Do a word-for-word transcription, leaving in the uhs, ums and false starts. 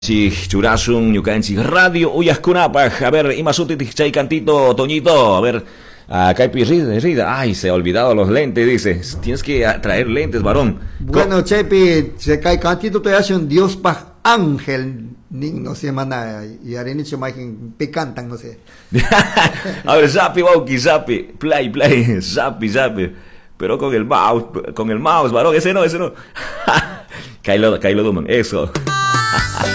Sí, churasun, ñucanchi, radio, uyaskunapaj. A ver, imasuti, chay cantito, Toñito. A ver, acá hay rida, rida. Ay, se ha olvidado los lentes, dice. Tienes que traer lentes, varón. Bueno, Co Chepi, se cae cantito, te hace un Dios paj ángel. No sé, mana, y arenicho imagen picantan, no sé. A ver, zapi, bauki, zapi. Play, play, zapi, zapi. Pero con el mouse, con el mouse, varón, ese no, ese no. Kylo, Kylo Duman, eso.